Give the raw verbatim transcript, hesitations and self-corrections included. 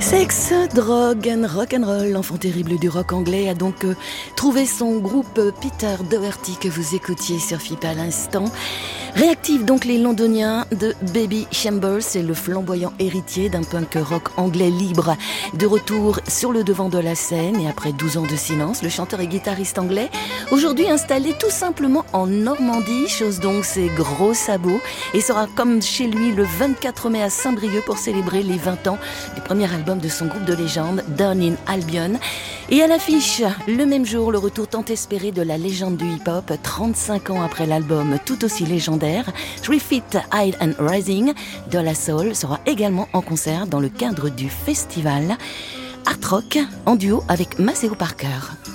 Sexe, drogue and rock'n'roll, l'enfant terrible du rock anglais a donc euh, trouvé son groupe euh, Peter Doherty que vous écoutiez sur F I P à l'instant. Réactivent donc les londoniens de Baby Chambers, c'est le flamboyant héritier d'un punk rock anglais libre. De retour sur le devant de la scène et après douze ans de silence, le chanteur et guitariste anglais, aujourd'hui installé tout simplement en Normandie, chose donc ses gros sabots, et sera comme chez lui le vingt-quatre mai à Saint-Brieuc pour célébrer les vingt ans du premier album de son groupe de légende, Down in Albion. Et à l'affiche, le même jour, le retour tant espéré de la légende du hip-hop, trente-cinq ans après l'album tout aussi légendaire, Three Feet High and Rising de la Soul sera également en concert dans le cadre du festival Art Rock en duo avec Maceo Parker.